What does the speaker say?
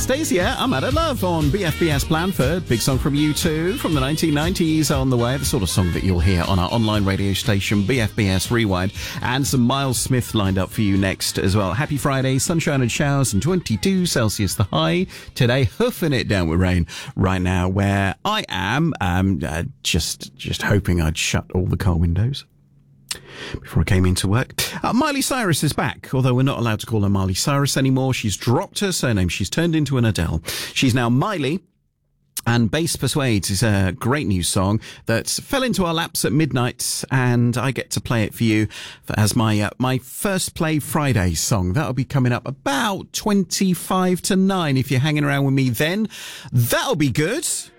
Stacey, I'm out of love on BFBS Blandford. Big song from U2 from the 1990s on the way. The sort of song that you'll hear on our online radio station, BFBS Rewind. And some Miles Smith lined up for you next as well. Happy Friday, sunshine and showers and 22 Celsius the high. Today, hoofing it down with rain right now where I am. Just hoping I'd shut all the car windows before I came into work. Miley Cyrus is back, although we're not allowed to call her Miley Cyrus anymore. She's dropped her surname. She's turned into an Adele. She's now Miley. And Bass Persuades is a great new song that fell into our laps at midnight, and I get to play it for you as my First Play Friday song. That'll be coming up about 25 to 9. If you're hanging around with me then, that'll be good.